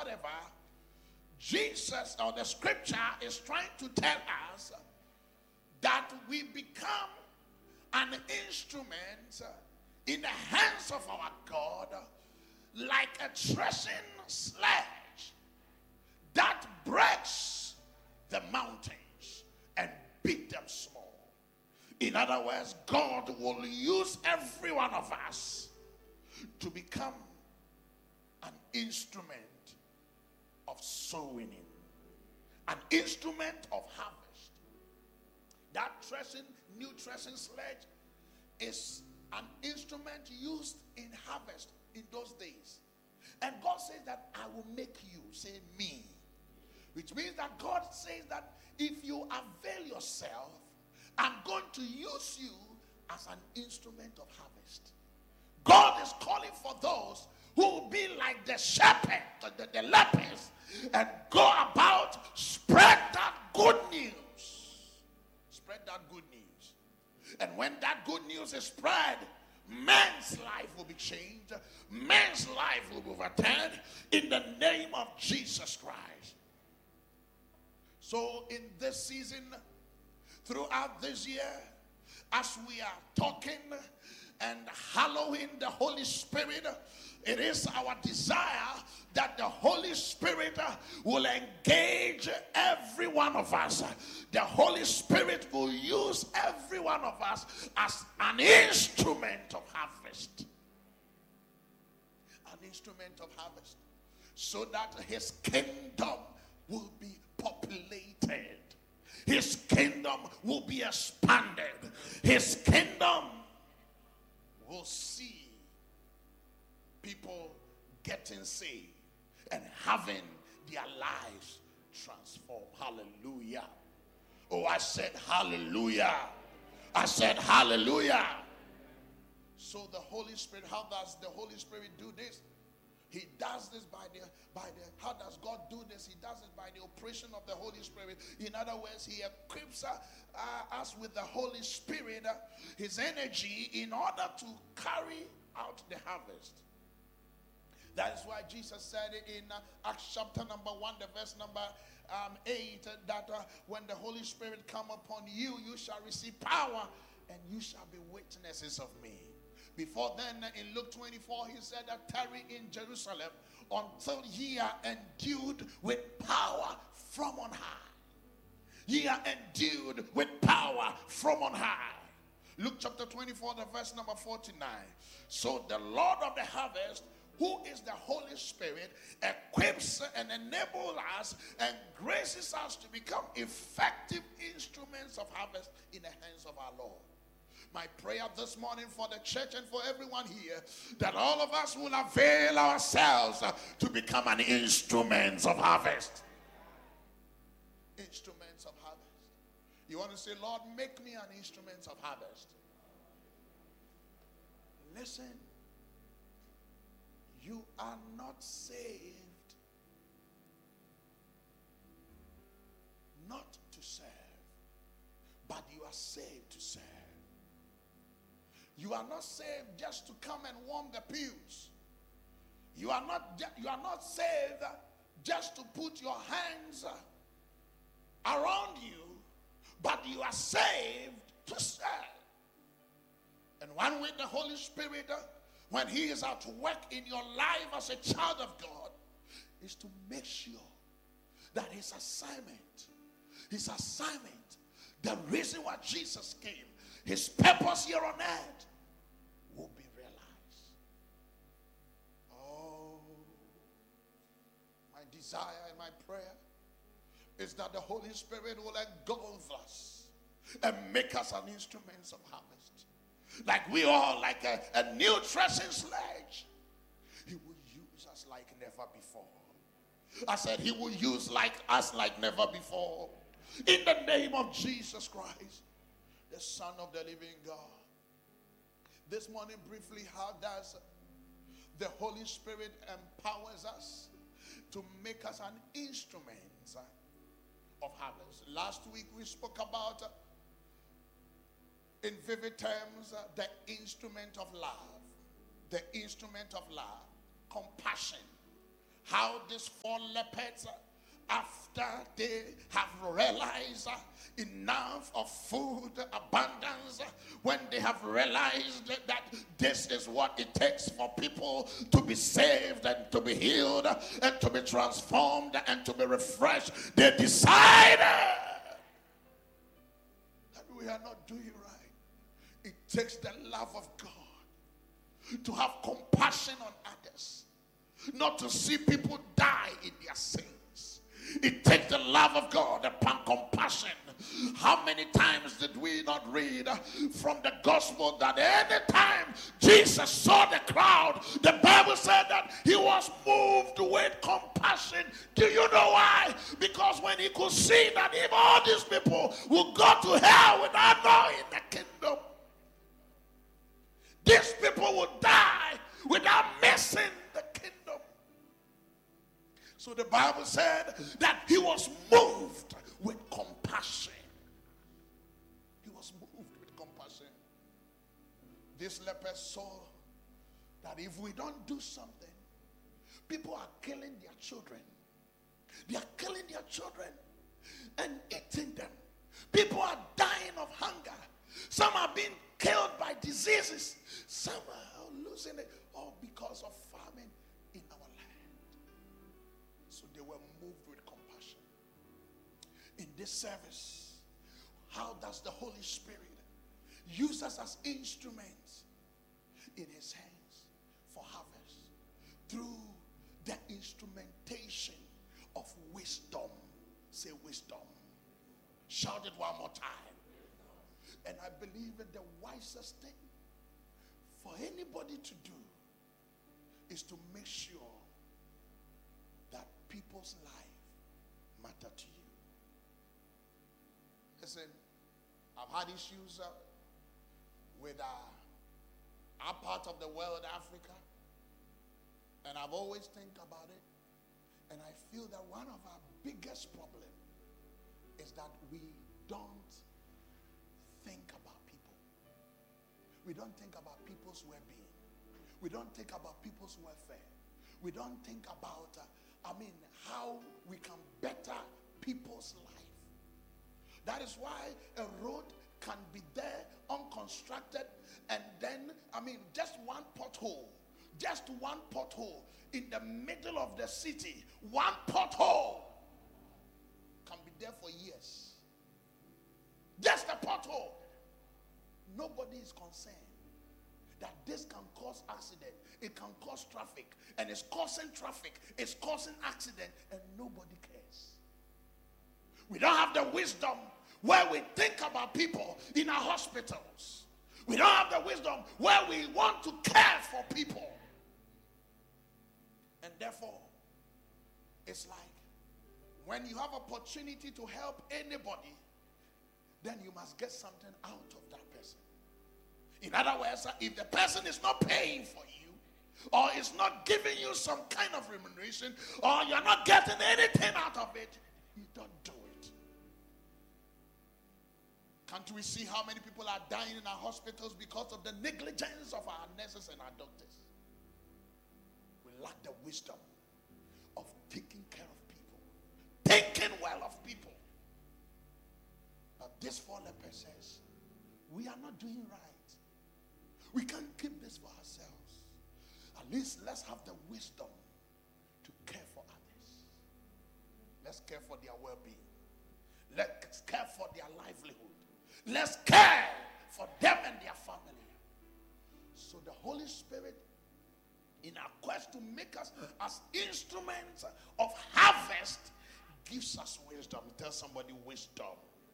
whatever, Jesus or the scripture is trying to tell us that we become an instrument in the hands of our God, like a threshing sledge that breaks the mountains and beat them small. In other words, God will use every one of us to become an instrument of sowing in, an instrument of harvest. That new threshing sledge is an instrument used in harvest in those days. And God says that I will make you, say me. Which means that God says that if you avail yourself, I'm going to use you as an instrument of harvest. God is calling for those who will be like the shepherd, the lepers, and go about, spread that good news. Spread that good news. And when that good news is spread, man's life will be changed. Man's life will be overturned in the name of Jesus Christ. So in this season, throughout this year, as we are talking and hallowing the Holy Spirit, it is our desire that the Holy Spirit will engage every one of us. The Holy Spirit will use every one of us as an instrument of harvest. An instrument of harvest. So that his kingdom will be populated. His kingdom will be expanded. His kingdom will see people getting saved and having their lives transformed. Hallelujah. Oh, I said hallelujah. I said hallelujah. So the Holy Spirit, how does the Holy Spirit do this? He does this how does God do this? He does it by the operation of the Holy Spirit. In other words, he equips us with the Holy Spirit, his energy, in order to carry out the harvest. That is why Jesus said in Acts chapter number 1, the verse number 8, that when the Holy Spirit come upon you, you shall receive power and you shall be witnesses of me. Before then, in Luke 24, he said that tarry in Jerusalem until ye are endued with power from on high. Ye are endued with power from on high. Luke chapter 24, the verse number 49. So the Lord of the harvest, who is the Holy Spirit, equips and enables us and graces us to become effective instruments of harvest in the hands of our Lord. My prayer this morning for the church and for everyone here, that all of us will avail ourselves to become an instrument of harvest. Instruments of harvest. You want to say, Lord, make me an instrument of harvest. Listen, you are not saved not to serve, but you are saved to serve. You are not saved just to come and warm the pews. You are not saved just to put your hands around you, but you are saved to serve. And one way the Holy Spirit, when he is at work in your life as a child of God, is to make sure that his assignment, the reason why Jesus came, his purpose here on earth will be realized. Oh, my desire and my prayer is that the Holy Spirit will engulf us and make us an instrument of harvest. Like we all, like a new threshing sledge. He will use us like never before. I said he will use us like never before. In the name of Jesus Christ, the Son of the living God. This morning, briefly, how does the Holy Spirit empowers us to make us an instrument of harvest? Last week, we spoke about, in vivid terms, the instrument of love. The instrument of love. Compassion. how these 4 lepers, after they have realized enough of food abundance, when they have realized that this is what it takes for people to be saved and to be healed and to be transformed and to be refreshed, they decided that we are not doing right. It takes the love of God to have compassion on others, not to see people die in their sins. It takes the love of God upon compassion. How many times did we not read from the gospel that anytime Jesus saw the crowd, the Bible said that he was moved with compassion? Do you know why? Because when he could see that if all these people will go to hell without knowing the kingdom, these people would die without missing the kingdom. So the Bible said that he was moved with compassion. He was moved with compassion. This leper saw that if we don't do something, people are killing their children. They are killing their children and eating them. People are dying of hunger. Some are being killed by diseases. Some are losing it all because of famine in our land. So they were moved with compassion. In this service, how does the Holy Spirit use us as instruments in his hands for harvest? Through the instrumentation of wisdom. Say wisdom. Shout it one more time. And I believe that the wisest thing for anybody to do is to make sure that people's life matter to you. Listen, I've had issues with our part of the world, Africa, and I've always think about it, and I feel that one of our biggest problems is that we don't think about people. We don't think about people's well-being. We don't think about people's welfare. We don't think about, how we can better people's life. That is why a road can be there unconstructed and then, just one pothole in the middle of the city, one pothole can be there for years. Just a pothole. Nobody is concerned that this can cause accident. It can cause traffic. And it's causing traffic. It's causing accident. And nobody cares. We don't have the wisdom where we think about people in our hospitals. We don't have the wisdom where we want to care for people. And therefore, it's like when you have opportunity to help anybody, then you must get something out of that person. In other words, if the person is not paying for you, or is not giving you some kind of remuneration, or you're not getting anything out of it, you don't do it. Can't we see how many people are dying in our hospitals because of the negligence of our nurses and our doctors? We lack the wisdom of taking care of people, thinking well of people. But this 4 lepers says, we are not doing right. We can't keep this for ourselves. At least let's have the wisdom to care for others. Let's care for their well-being. Let's care for their livelihood. Let's care for them and their family. So the Holy Spirit, in our quest to make us as instruments of harvest, gives us wisdom. Tell somebody wisdom.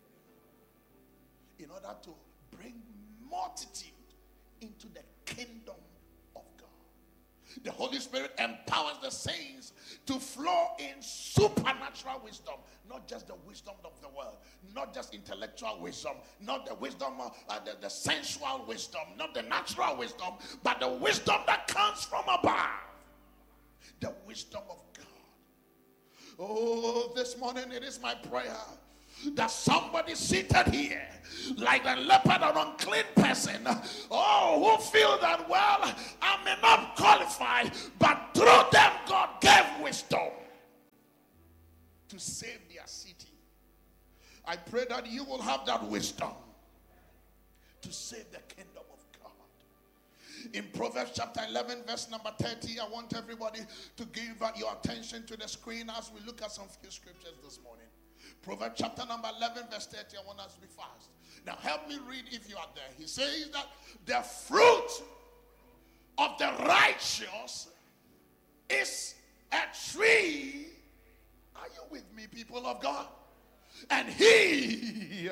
In order to bring multitude into the kingdom of God. The Holy Spirit empowers the saints to flow in supernatural wisdom, not just the wisdom of the world, not just intellectual wisdom, not the wisdom of the sensual wisdom, not the natural wisdom, but the wisdom that comes from above. The wisdom of God. Oh, this morning it is my prayer that somebody seated here, like a leopard or unclean person, who feel that, well, I may not qualify, but through them God gave wisdom to save their city. I pray that you will have that wisdom to save the kingdom of God. In Proverbs chapter 11 verse number 30, I want everybody to give your attention to the screen as we look at some few scriptures this morning. Proverbs chapter number 11 verse 30, I want us to be fast. Now help me read if you are there. He says that the fruit of the righteous is a tree. Are you with me, people of God? And he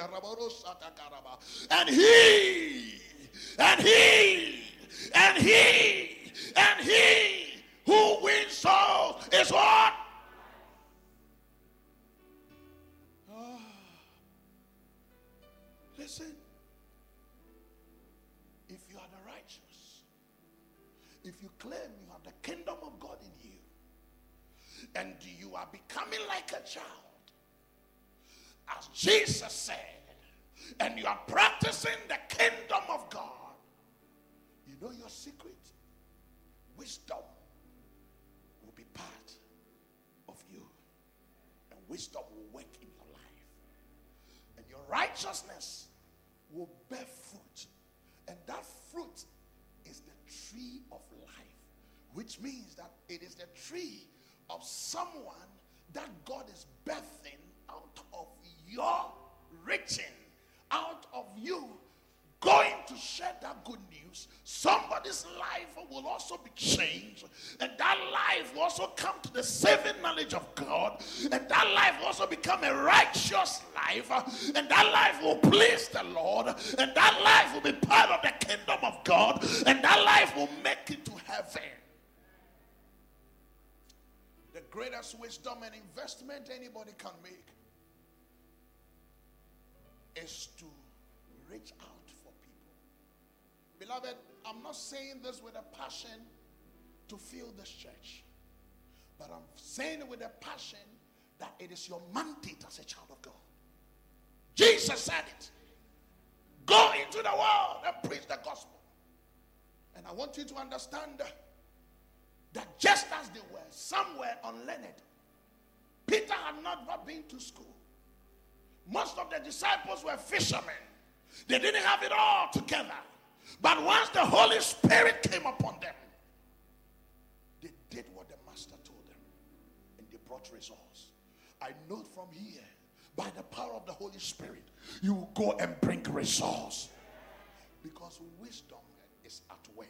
who wins souls is what? Listen, if you are the righteous, if you claim you have the kingdom of God in you, and you are becoming like a child, as Jesus said, and you are practicing the kingdom of God, you know your secret. Wisdom will be part of you, and wisdom will work in your life, and your righteousness will bear fruit, and that fruit is the tree of life, which means that it is the tree of someone that God is birthing out of your reaching, out of you going to share that good news. Somebody's life will also be changed, and that life will also come to the saving knowledge of God, and that life will also become a righteous life, and that life will please the Lord, and that life will be part of the kingdom of God, and that life will make it to heaven. The greatest wisdom and investment anybody can make is to reach out for people. Beloved, I'm not saying this with a passion to fill this church, but I'm saying it with a passion that it is your mandate as a child of God. Jesus said it. Go into the world and preach the gospel. And I want you to understand that just as they were, some were unlearned. Peter had not been to school. Most of the disciples were fishermen. They didn't have it all together. But once the Holy Spirit came upon them, they did what the Master told them, and they brought results. I know from here, by the power of the Holy Spirit, you will go and bring results, because wisdom is at work.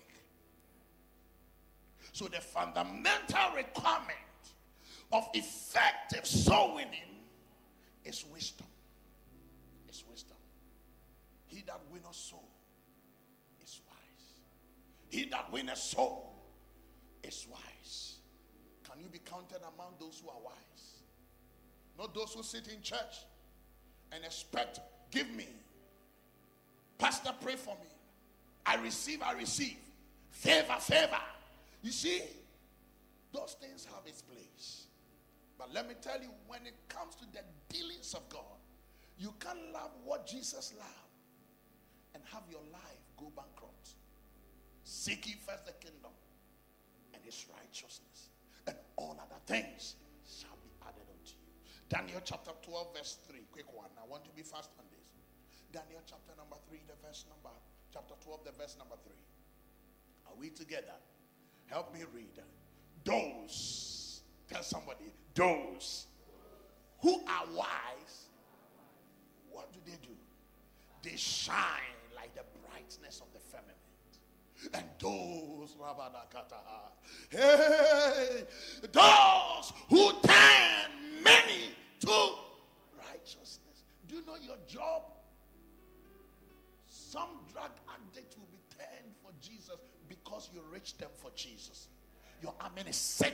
So the fundamental requirement of effective soul winning is wisdom. It's wisdom. He that winneth soul is wise. He that winneth soul is wise. Can you be counted among those who are wise? Not those who sit in church and expect, give me. Pastor, pray for me. I receive. Favor. You see, those things have its place. But let me tell you, when it comes to the dealings of God, you can't love what Jesus loved and have your life go bankrupt. Seek ye first the kingdom and his righteousness, and all other things shall be added unto you. Daniel chapter 12 verse 3. Quick one. I want to be fast on this. Daniel chapter number 3, chapter 12, the verse number 3. Are we together? Help me read. Those, tell somebody, those who are wise, what do? They shine like the brightness of the firmament. And those, those who turn many to righteousness. Do you know your job? Some drug addict will be turned for Jesus because you reached them for Jesus. Your amen is sick.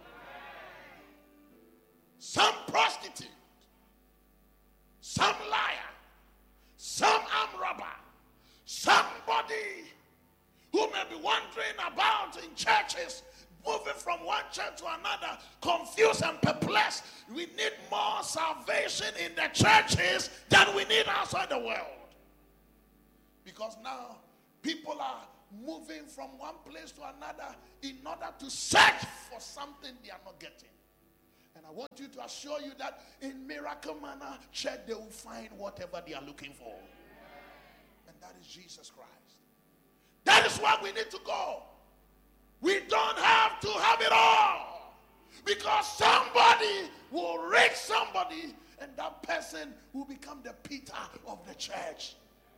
Some prostitute, some liar, some armed robber, somebody who may be wandering about in churches, moving from one church to another, confused and perplexed. We need more salvation in the churches than we need outside the world. Because now people are moving from one place to another in order to search for something they are not getting. And I want you to assure you that in Miracle Manna Church, they will find whatever they are looking for. And that is Jesus Christ. That is where we need to go. We don't have to have it all. Because somebody will reach somebody, and that person will become the Peter of the church.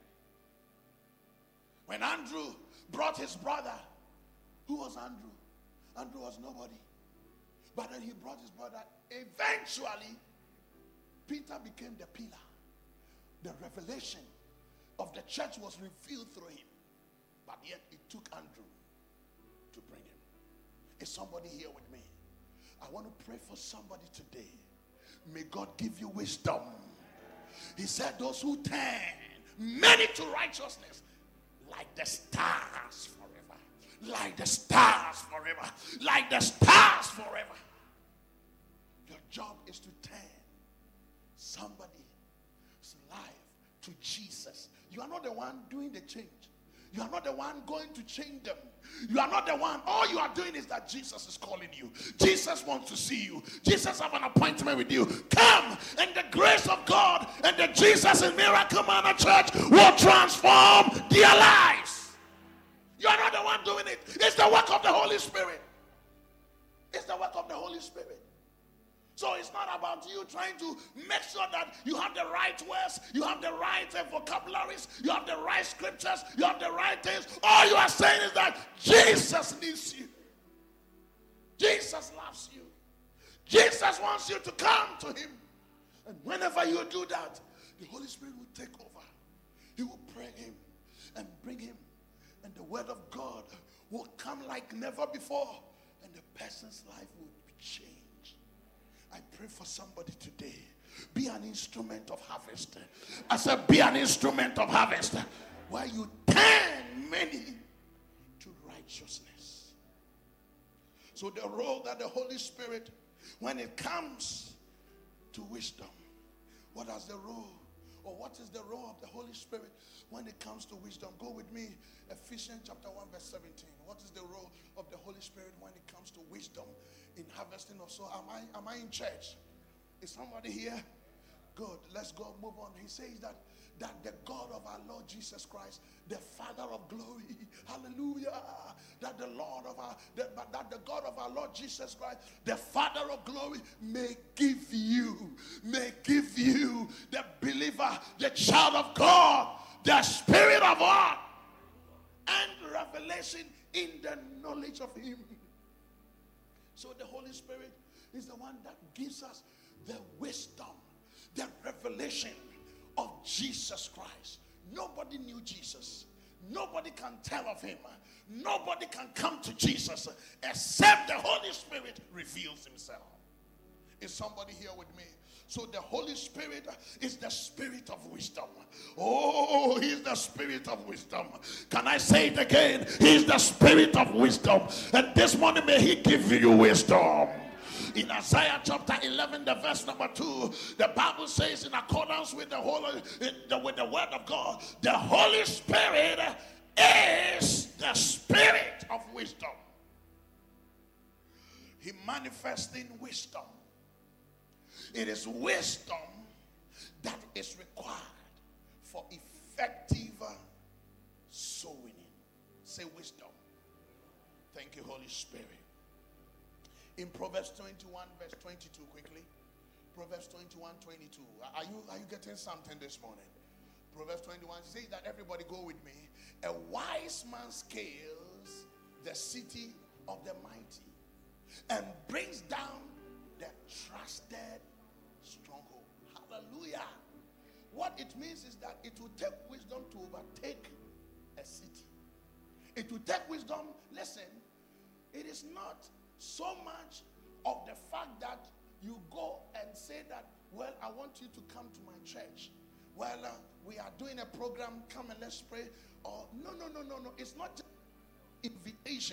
When Andrew brought his brother, who was Andrew? Andrew was nobody. But then he brought his brother. Eventually, Peter became the pillar. The revelation of the church was revealed through him. But yet it took Andrew to bring him. Is somebody here with me? I want to pray for somebody today. May God give you wisdom. He said those who turn many to righteousness, like the stars forever. Like the stars forever. Like the stars forever. Your job is to turn somebody's life to Jesus. You are not the one doing the change. You are not the one going to change them. You are not the one. All you are doing is that Jesus is calling you. Jesus wants to see you. Jesus have an appointment with you. Come, and the grace of God and the Jesus in Miracle Manna Church will transform their lives. You are not the one doing it. It's the work of the Holy Spirit. It's the work of the Holy Spirit. So it's not about you trying to make sure that you have the right words, you have the right vocabularies, you have the right scriptures, you have the right things. All you are saying is that Jesus needs you. Jesus loves you. Jesus wants you to come to him. And whenever you do that, the Holy Spirit will take over. He will bring him and bring him. And the word of God will come like never before. And the person's life will be changed. I pray for somebody today. Be an instrument of harvest. I said, be an instrument of harvest. Where you turn many to righteousness. So the role that the Holy Spirit, when it comes to wisdom, what is the role of the Holy Spirit when it comes to wisdom? Go with me, Ephesians chapter 1 verse 17. What is the role of the Holy Spirit when it comes to wisdom in harvesting of soul? Am I in church? Is somebody here? Good. Let's go move on. He says that the God of our Lord Jesus Christ, the Father of glory, hallelujah, that the God of our Lord Jesus Christ, the Father of glory, may give you, the believer, the child of God, the Spirit of God, and revelation in the knowledge of him. So the Holy Spirit is the one that gives us the wisdom, the revelation of Jesus Christ. Nobody knew Jesus. Nobody can tell of him. Nobody can come to Jesus except the Holy Spirit reveals himself. Is somebody here with me? So the Holy Spirit is the spirit of wisdom. Oh, he is the spirit of wisdom. Can I say it again? He is the spirit of wisdom. And this morning may he give you wisdom. In Isaiah chapter 11, the verse number 2, the Bible says, in accordance with the word of God, the Holy Spirit is the spirit of wisdom. He manifests in wisdom. It is wisdom that is required for effective soul winning. Say wisdom. Thank you, Holy Spirit. In Proverbs 21 verse 22, quickly. Proverbs 21, 22. Are you getting something this morning? Proverbs 21 says that, everybody go with me. A wise man scales the city of the mighty and brings down the trusted stronghold. Hallelujah. What it means is that it will take wisdom to overtake a city. It will take wisdom. Listen, it is not so much of the fact that you go and say that, well, I want you to come to my church. Well, we are doing a program, come and let's pray. Or no. It's not just invitation.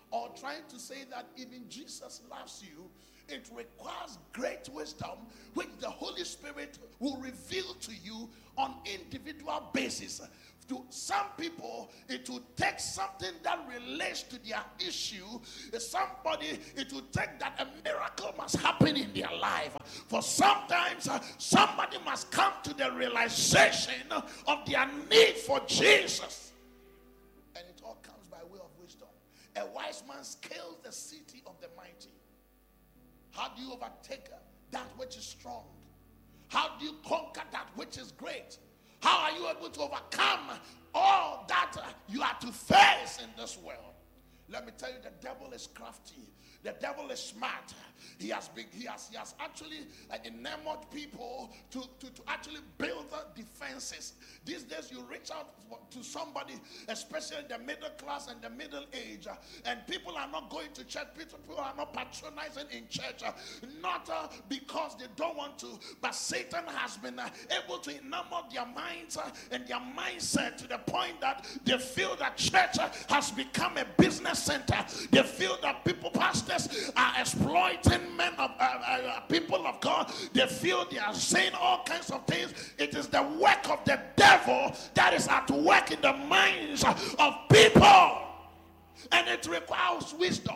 or trying to say that even Jesus loves you, it requires great wisdom, which the Holy Spirit will reveal to you on individual basis. To some people, it will take something that relates to their issue. Somebody, it will take that a miracle must happen in their life. For sometimes, somebody must come to the realization of their need for Jesus. And it all comes by way of wisdom. A wise man scales the city of the mighty. How do you overtake that which is strong? How do you conquer that which is great? How are you able to overcome all that you are to face in this world? Let me tell you, the devil is crafty. The devil is smart. He has actually enamored people to actually build defenses. These days you reach out to somebody, especially the middle class and the middle age, and people are not going to church. People are not patronizing in church, not because they don't want to, but Satan has been able to enamor their minds and their mindset to the point that they feel that church has become a business center. They feel that pastors are exploiting people of God. They feel they are saying all kinds of things. It is the work of the devil that is at work in the minds of people, and it requires wisdom.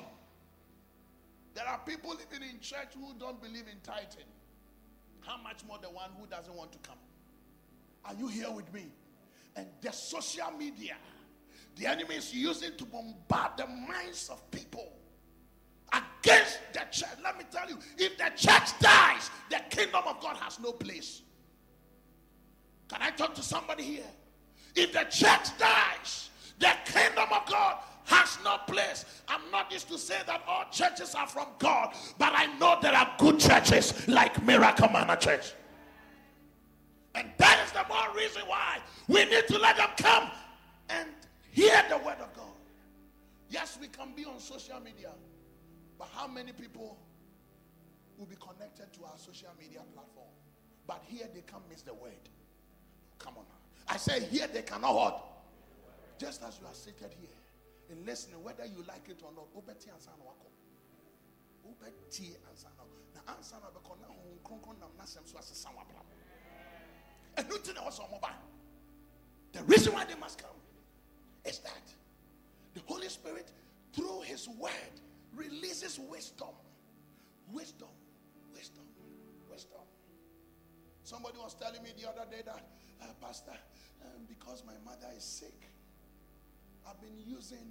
There are people living in church who don't believe in tithing. How much more the one who doesn't want to come? Are you here with me? And the social media, the enemy is using to bombard the minds of people against the church. Let me tell you, if the church dies, the kingdom of God has no place. Can I talk to somebody here? If the church dies, the kingdom of God has no place. I'm not used to say that all churches are from God, but I know there are good churches like Miracle Manna Church. And that is the more reason why we need to let them come and hear the word of God. Yes, we can be on social media, but how many people will be connected to our social media platform? But here they can't miss the word. Come on now. I say here they cannot hold. Just as you are seated here and listening, whether you like it or not, obeti ansana wako. Obeti ansana. Na ansana bekona honkonkon nam nasem so asesa wapla. And nothing else on mobile. The reason why they must come is that the Holy Spirit, through his word, releases wisdom. Wisdom. Wisdom. Wisdom. Somebody was telling me the other day that, Pastor, because my mother is sick, I've been using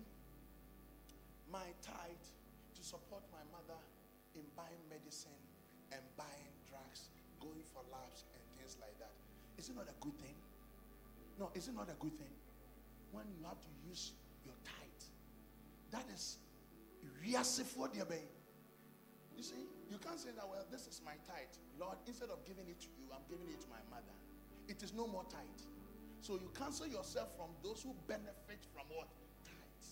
my tithe to support my mother in buying medicine and buying drugs, going for labs and things like that. Is it not a good thing? No, is it not a good thing? When you have to use your tithe, that is for the obey. You see, you can't say that, well, this is my tithe. Lord, instead of giving it to you, I'm giving it to my mother. It is no more tithe. So you cancel yourself from those who benefit from what? Tithes.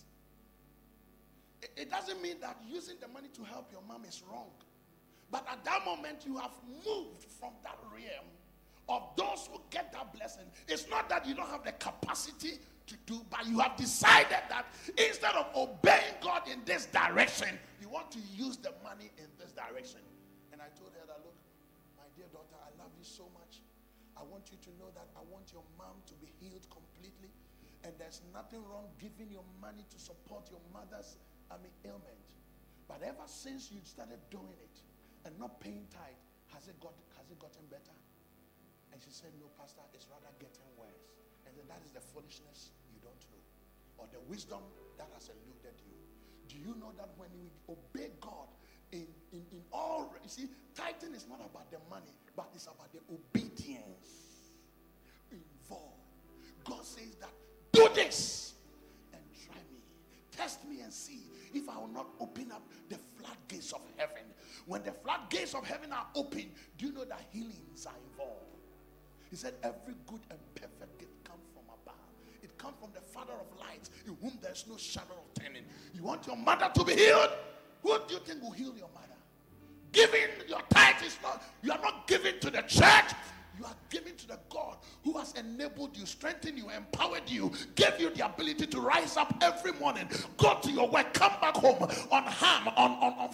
It doesn't mean that using the money to help your mom is wrong. But at that moment, you have moved from that realm of those who get that blessing. It's not that you don't have the capacity to do, but you have decided that instead of obeying God in this direction, you want to use the money in this direction. And I told her that, look, my dear daughter, I love you so much. I want you to know that I want your mom to be healed completely. And there's nothing wrong giving your money to support your mother's ailment. But ever since you started doing it and not paying tithe, has it gotten better? And she said, no, Pastor, it's rather getting worse. And then that is the foolishness you don't know, or the wisdom that has eluded you. Do you know that when you obey God in all, you see, tithing is not about the money, but it's about the obedience involved. God says that, do this and try me. Test me and see if I will not open up the floodgates of heaven. When the floodgates of heaven are open, do you know that healings are involved? He said, every good and perfect gift comes from above. It comes from the Father of lights, in whom there's no shadow of turning. You want your mother to be healed? Who do you think will heal your mother? Giving your tithe is not, you are not giving to the church. You are giving to the God who who has enabled you, strengthened you, empowered you, gave you the ability to rise up every morning, go to your work, come back home unharmed,